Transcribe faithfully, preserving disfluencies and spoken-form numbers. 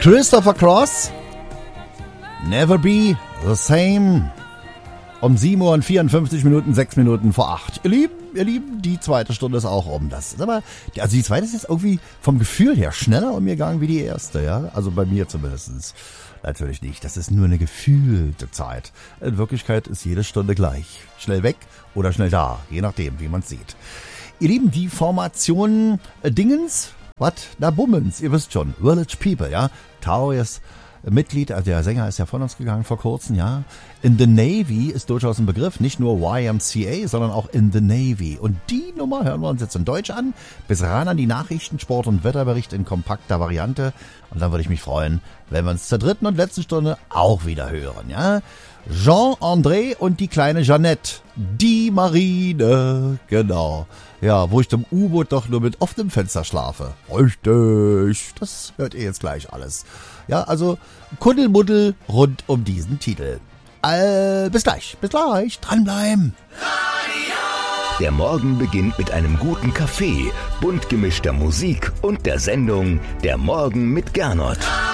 Christopher Cross, Never Be the Same. Um sieben Uhr und vierundfünfzig Minuten, sechs Minuten vor acht. Ihr Lieben, ihr Lieben, die zweite Stunde ist auch um. Das ist aber, also die zweite ist jetzt irgendwie vom Gefühl her schneller umgegangen wie die erste, ja? Also bei mir zumindest. Natürlich nicht. Das ist nur eine gefühlte Zeit. In Wirklichkeit ist jede Stunde gleich. Schnell weg oder schnell da. Je nachdem, wie man es sieht. Ihr Lieben, die Formation äh, Dingens, was? Na Bummens, ihr wisst schon. Village People, ja? Taurius Mitglied, also der Sänger ist ja von uns gegangen vor kurzem, ja. In the Navy ist durchaus ein Begriff, nicht nur Y M C A, sondern auch in the Navy. Und die Nummer hören wir uns jetzt in Deutsch an, bis ran an die Nachrichten, Sport und Wetterbericht in kompakter Variante. Und dann würde ich mich freuen, wenn wir uns zur dritten und letzten Stunde auch wieder hören, ja. Jean-André und die kleine Jeannette, die Marine, genau. Ja, wo ich dem U-Boot doch nur mit offenem Fenster schlafe. Richtig, das hört ihr jetzt gleich alles. Ja, also Kuddelmuddel rund um diesen Titel. Äh, bis gleich, bis gleich, dranbleiben. Der Morgen beginnt mit einem guten Kaffee, bunt gemischter Musik und der Sendung Der Morgen mit Gernot.